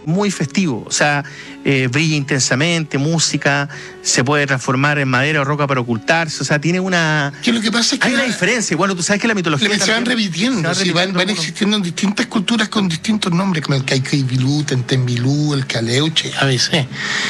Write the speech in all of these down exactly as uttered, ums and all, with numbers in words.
muy festivo, o sea, eh, brilla intensamente, música, se puede transformar en madera o roca para ocultarse, o sea, tiene una... Que lo que pasa es que hay una diferencia, bueno, tú sabes que la mitología... Se van repitiendo, se van, sí, van, van existiendo en distintas culturas con distintos nombres, como el Caicaibilú, Tentembilú, el Caleuche, a veces.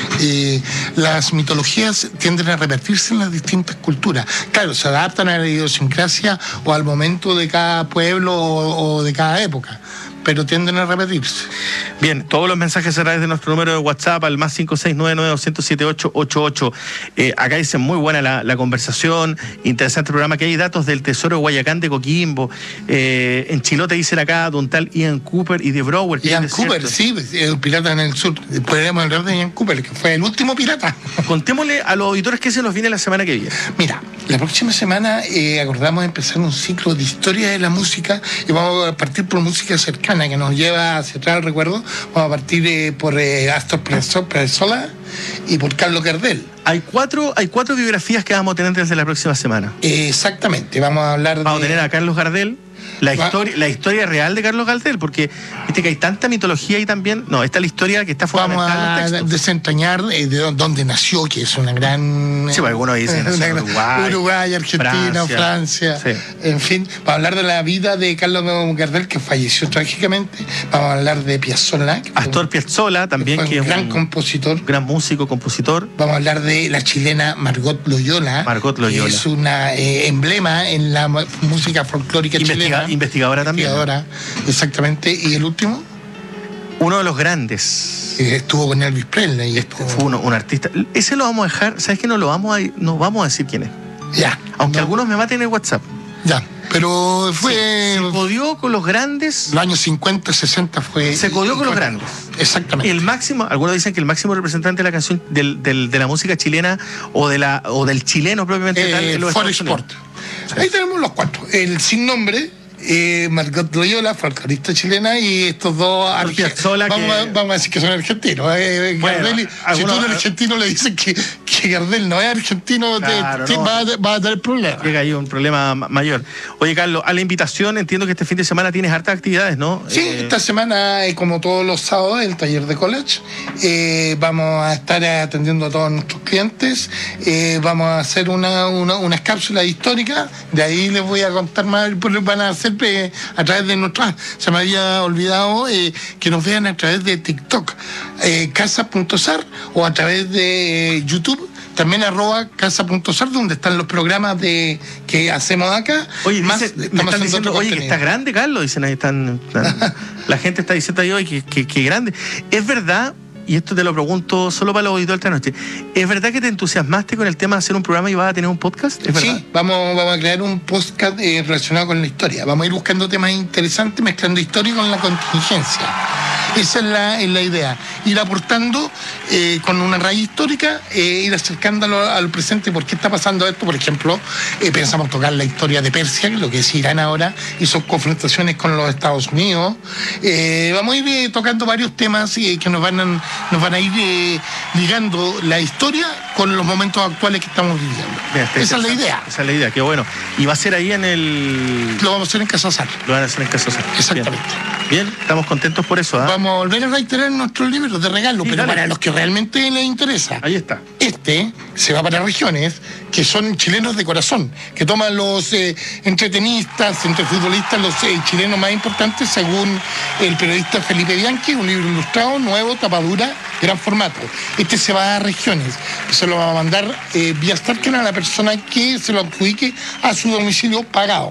Eh, las mitologías tienden a repetirse en las distintas culturas. Claro, se adaptan a la idiosincrasia o al momento de cada pueblo o, o de cada época, pero tienden a repetirse. Bien, todos los mensajes a través de nuestro número de WhatsApp al más cinco seis nueve nueve, dos cero siete, ocho ocho ocho. Eh, acá dicen muy buena la, la conversación, interesante programa, que hay datos del tesoro de Guayacán de Coquimbo. Eh, en Chilote dicen acá de un tal Ian Cooper y de Brower. Ian Cooper, sí, el pirata en el sur. Podríamos hablar de Ian Cooper, que fue el último pirata. Contémosle a los auditores qué se nos viene la semana que viene. Mira, la próxima semana eh, acordamos empezar un ciclo de historia de la música y vamos a partir por música cercana que nos lleva hacia atrás el recuerdo. Vamos a partir eh, por eh, Astor Piazzolla y por Carlos Gardel. Hay cuatro, hay cuatro biografías que vamos a tener desde la próxima semana. Eh, exactamente, vamos a hablar Vamos de... a tener a Carlos Gardel, la historia, la historia real de Carlos Gardel, porque viste que hay tanta mitología y también, no, esta es la historia que está fundamental. Vamos a desentrañar eh, de dónde nació, que es una gran... Sí, pues algunos dicen nació en Uruguay, Uruguay, Argentina, Francia, Francia sí. En fin, vamos a hablar de la vida de Carlos Gardel, que falleció trágicamente. Vamos a hablar de Piazzolla. Astor Piazzolla también, que, que es un gran un compositor. Gran músico, compositor. Vamos a hablar de la chilena Margot Loyola. Margot Loyola. Que es una eh, emblema en la música folclórica Investiga, chilena. Investigadora también. Investigadora, exactamente. ¿Y el último? Uno de los grandes. Eh, estuvo con Elvis Presley. Este fue uno, un artista. Ese lo vamos a dejar, ¿sabes qué? No lo vamos a, no vamos a decir quién es. Ya. Aunque no. algunos me maten en el WhatsApp. Ya. Pero fue... Se, se codió con los grandes. Los años cincuenta, sesenta fue... Se codió con los grandes. Exactamente. El máximo, algunos dicen que el máximo representante de la canción, del, del, de la música chilena o, de la, o del chileno propiamente eh, tal. En los Forest Sport. Sí. Ahí tenemos los cuatro. El sin nombre... Eh, Margot Loyola, folclorista chilena, y estos dos argentinos. Vamos, que... vamos a decir que son argentinos. Eh, bueno, Gardel, algunos... Si tú a un argentino le dices que, que Gardel no es argentino, claro, te, te no. va, a, va a tener problemas. Llega ahí un problema mayor. Oye, Carlos, a la invitación, entiendo que este fin de semana tienes hartas actividades, ¿no? Sí, eh... esta semana, eh, como todos los sábados, el taller de college. Eh, vamos a estar atendiendo a todos nuestros clientes. Eh, vamos a hacer una, una, unas cápsulas históricas. De ahí les voy a contar más. Van a hacer a través de nuestra, se me había olvidado eh, que nos vean a través de TikTok, eh, casa punto sar, o a través de eh, YouTube, también arroba casa punto sar, donde están los programas de que hacemos acá. Oye, más dice, estamos me están diciendo, oye, que está grande, Carlos, dicen ahí, están, están la gente está diciendo ahí, oye, que, que, que grande. Es verdad. Y esto te lo pregunto solo para los auditores esta noche. ¿Es verdad que te entusiasmaste con el tema de hacer un programa y vas a tener un podcast? ¿Es verdad? Sí, vamos, vamos a crear un podcast eh, relacionado con la historia. Vamos a ir buscando temas interesantes, mezclando historia con la contingencia. Esa es la, es la idea. Ir aportando eh, con una raíz histórica, eh, ir acercándolo al presente. ¿Por qué está pasando esto? Por ejemplo, eh, pensamos tocar la historia de Persia, lo que es Irán ahora, y sus confrontaciones con los Estados Unidos. Eh, vamos a ir eh, tocando varios temas eh, que nos van a, nos van a ir eh, ligando la historia con los momentos actuales que estamos viviendo. Bien, esa es la idea. Esa es la idea, qué bueno. ¿Y va a ser ahí en el...? Lo vamos a hacer en Casa Sal. Lo van a hacer en Casa Sal. Exactamente. Bien, Bien estamos contentos por eso. ¿eh? Vamos a volver a reiterar nuestros libros de regalo, sí, pero dale. Para los que realmente les interesa. Ahí está. Este se va para regiones que son chilenos de corazón, que toman los eh, entretenistas, entre futbolistas, los eh, chilenos más importantes, según el periodista Felipe Bianchi, un libro ilustrado, nuevo, tapadura, gran formato. Este se va a regiones, se lo va a mandar eh, vía Starken a la persona que se lo adjudique a su domicilio pagado.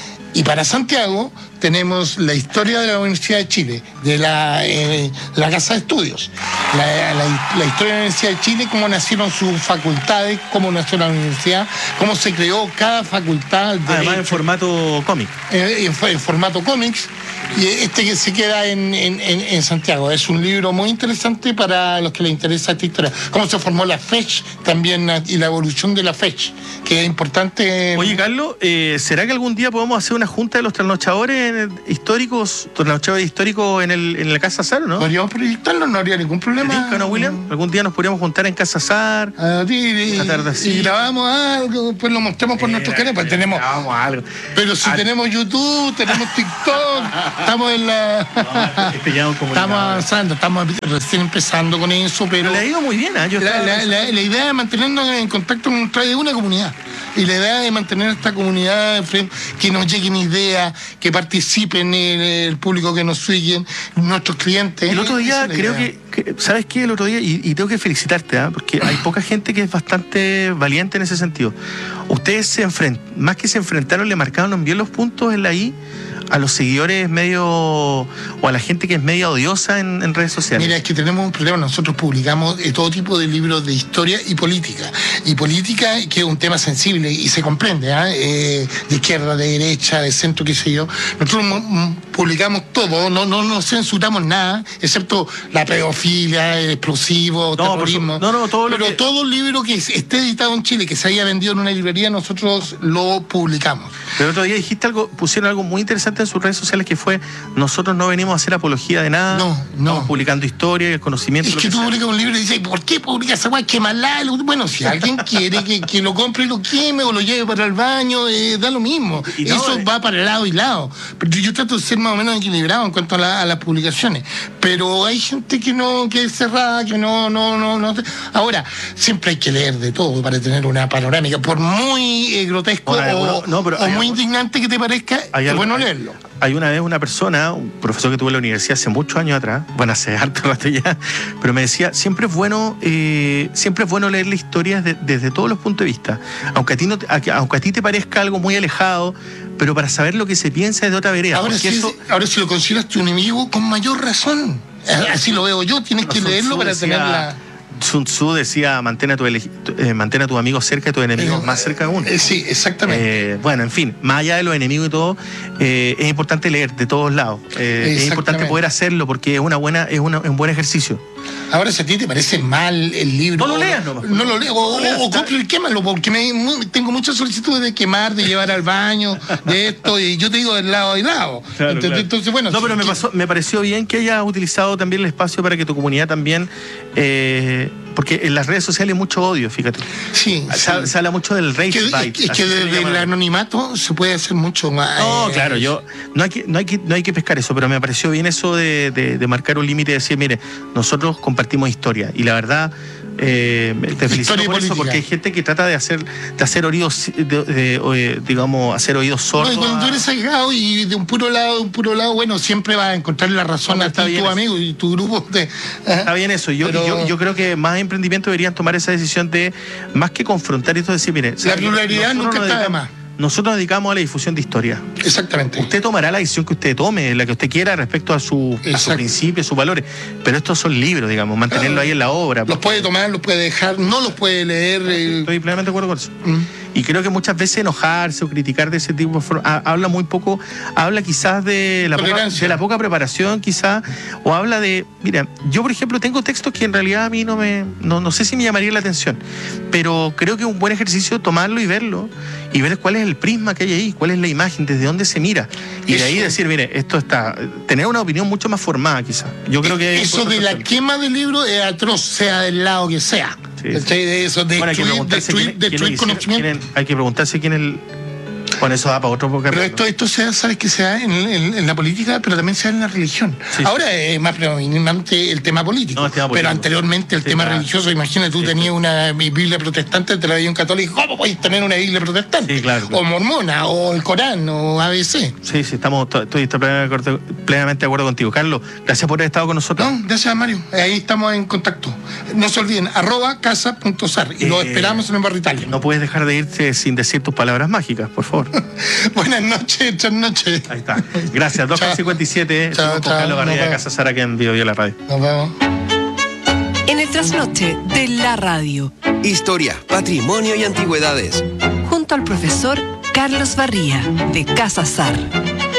Y para Santiago tenemos la historia de la Universidad de Chile, de la, eh, la Casa de Estudios, la, la, la historia de la Universidad de Chile, cómo nacieron sus facultades, cómo nació la universidad, cómo se creó cada facultad. Además derecho, en formato cómic. Eh, en, en formato cómics, y este que se queda en, en, en Santiago. Es un libro muy interesante para los que les interesa esta historia. Cómo se formó la FECH también y la evolución de la FECH, que es importante. Oye, Carlos, eh, ¿será que algún día podemos hacer una junta de los trasnochadores históricos, trasnochadores históricos en, el, en la Casa Sar, ¿no? Podríamos proyectarlo, no habría ningún problema. ¿No, William? ¿Algún día nos podríamos juntar en Casa Sar? Ah, sí, y, y grabamos algo, pues lo mostramos por eh, nuestros canales, pues tenemos grabamos algo. Pero si ah, tenemos YouTube, tenemos TikTok, estamos en la... estamos avanzando, estamos recién empezando con eso, pero... pero le ha ido muy bien, ¿eh? Yo la, la, la, la idea de mantenernos en contacto con una comunidad. Y la idea de mantener esta comunidad, que nos lleguen ideas, que participen el, el público que nos siguen, nuestros clientes. El otro día creo que, que, ¿sabes qué? El otro día, y, y tengo que felicitarte, ¿eh? Porque hay poca gente que es bastante valiente en ese sentido. Ustedes se enfrentan, más que se enfrentaron, le marcaron bien los puntos en la I a los seguidores medio, o a la gente que es media odiosa en, en redes sociales. Mira, es que tenemos un problema. Nosotros publicamos eh, todo tipo de libros de historia y política. Y política, que es un tema sensible y se comprende, ¿eh? Eh, de izquierda, de derecha, de centro, qué sé yo. Nosotros m- publicamos todo, no, no, no censuramos nada, excepto la pedofilia, el explosivo, no, terrorismo. Su, no, no, todo lo Pero que... todo libro que esté editado en Chile, que se haya vendido en una librería, nosotros lo publicamos. Pero el otro día dijiste algo, pusieron algo muy interesante en sus redes sociales, que fue: nosotros no venimos a hacer apología de nada, no, no. estamos publicando historia, el conocimiento. Es que, que tú publicas un libro y dices, ¿por qué publicas esa guay? Quémala. Bueno, si alguien quiere que, que lo compre y lo queme o lo lleve para el baño, eh, da lo mismo. Y no, eso eh... va para lado y lado. Pero yo trato de ser más o menos equilibrado en cuanto a, la, a las publicaciones. Pero hay gente que no, que es cerrada, que no, no, no, no. Ahora, siempre hay que leer de todo para tener una panorámica. Por muy eh, grotesco Ahora, o, bueno, no, pero o muy indignante que te parezca, es bueno leerlo. Hay una vez una persona, un profesor que tuve en la universidad hace muchos años atrás, bueno, hace harto rato ya, pero me decía, siempre es bueno, eh, siempre es bueno leer las historias de, desde todos los puntos de vista, aunque a ti no, aunque a ti te parezca algo muy alejado, pero para saber lo que se piensa es de otra vereda. Ahora, si, eso... ahora si lo consideras tu enemigo, con mayor razón. Así lo veo yo, tienes que leerlo para decía... tener la... Sun Tzu decía, mantén a tu, eh, mantén a tu amigo cerca y a tus enemigos eh, más cerca de uno. Eh, sí, exactamente. Eh, bueno, en fin, más allá de los enemigos y todo, eh, es importante leer de todos lados. Eh, es importante poder hacerlo porque es una buena, es una, un buen ejercicio. Ahora, si a ti te parece mal el libro... No lo leas, no. No lo leas, o, o, o compre y quémalo, porque me, tengo muchas solicitudes de quemar, de llevar al baño, de esto, y yo te digo del lado y lado. Claro, entonces, claro. entonces, bueno... No, si pero me, que... pasó, me pareció bien que hayas utilizado también el espacio para que tu comunidad también... Eh, porque en las redes sociales hay mucho odio, fíjate. Sí. Se, sí. se habla mucho del rage bite. Es que desde el anonimato se puede hacer mucho más. No, eh, claro, yo no hay que, no hay que, no hay que pescar eso, pero me pareció bien eso de, de, de marcar un límite y decir, mire, nosotros compartimos historia. Y la verdad, eh, te felicito por política. Eso, porque hay gente que trata de hacer, de hacer oídos, de, de, de, digamos, hacer oídos sordos. No, y cuando tú eres sesgado y de un puro lado, de un puro lado, bueno, siempre vas a encontrar la razón no, a ti, tu amigo y tu grupo. De, ¿eh? Está bien eso. Yo, pero... yo, yo creo que más emprendimientos deberían tomar esa decisión de, más que confrontar esto, decir, mire, la pluralidad nunca está de más. Nosotros nos dedicamos a la difusión de historia. Exactamente. Usted tomará la decisión que usted tome, la que usted quiera respecto a, su, a sus principios, sus valores. Pero estos son libros, digamos, mantenerlo claro. ahí en la obra. Los puede tomar, los puede dejar, no los puede leer. Eh... Estoy plenamente de acuerdo con eso. Mm. Y creo que muchas veces enojarse o criticar de ese tipo de forma, habla muy poco, habla quizás de la, poca, de la poca preparación, quizás, o habla de, mira, yo por ejemplo tengo textos que en realidad a mí no me, no, no sé si me llamaría la atención, pero creo que es un buen ejercicio tomarlo y verlo, y ver cuál es el prisma que hay ahí, cuál es la imagen, desde dónde se mira, y eso, de ahí decir, mire, esto está, tener una opinión mucho más formada quizás. Yo creo que eso de la quema del libro es atroz, sea del lado que sea. Sí, sí. De eso, de bueno, destruir, destruir, quién, destruir quién conocimiento. Quién, hay que preguntarse quién es el... Bueno, eso da para otro boca. Pero esto, esto se da, sabes que se da en, en, en la política, pero también se da en la religión. Sí, Ahora sí. es más predominante el tema político. No, el tema político. Pero anteriormente el sí, tema religioso, imagínate, tú sí, tenías sí. una Biblia protestante, te la dio un católico, ¿cómo podéis tener una Biblia protestante? Sí, claro, claro. O mormona, o el Corán, o A B C. Sí, sí, estamos, estoy, estoy plenamente de acuerdo contigo. Carlos, gracias por haber estado con nosotros. No, gracias, Mario. Ahí estamos en contacto. No se olviden, arroba casa punto sar y eh, lo esperamos en el Barrio Italia. No puedes dejar de irte sin decir tus palabras mágicas, por favor. Buenas noches, buenas noches. Ahí está. Gracias. dos cincuenta y siete. Chao, chao. Carlos Barriga de Casa Sara, que en Vivo Vio la Radio. Nos vemos. En el trasnoche de la radio. Historia, patrimonio y antigüedades. Junto al profesor Carlos Barría de Casa Sar.